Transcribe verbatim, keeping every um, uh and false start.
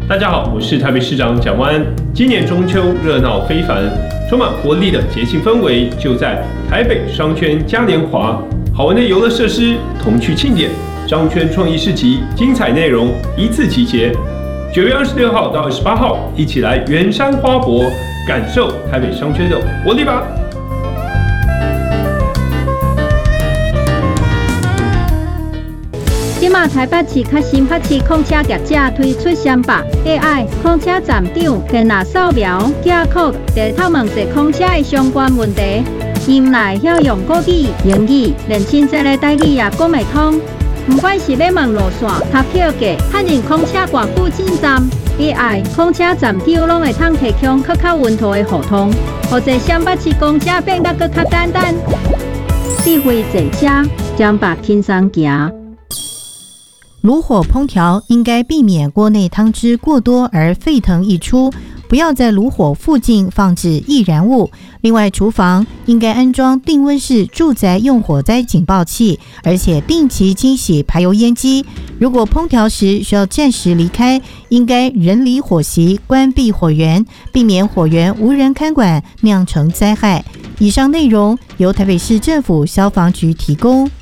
大家好，我是台北市长蒋万安。今年中秋热闹非凡，充满活力的节庆氛围就在台北商圈嘉年华，好玩的游乐设施同趣庆典，商圈创意市集精彩内容一次集结。九月二十六号到二十八号，一起来圆山花博，感受台北商圈的活力吧！ 今嘛台北市较新北市空车业者推出三百 A I 空车站长跟那扫描 Q R code， 来透问一空车的相关问题。因内晓用国语、英语，连亲戚的台语也讲袂通。不管是要问路线、搭票价、确认空车挂附近站 ，A I 空车站长拢会通提供更较稳妥的互通，或者新北市公车变得更较简单。智慧坐车，将把轻松行。 炉火烹调应该避免锅内汤汁过多而沸腾溢出，不要在炉火附近放置易燃物。另外，厨房应该安装定温式住宅用火灾警报器，而且定期清洗排油烟机。如果烹调时需要暂时离开，应该人离火席，关闭火源，避免火源无人看管，酿成灾害。以上内容由台北市政府消防局提供。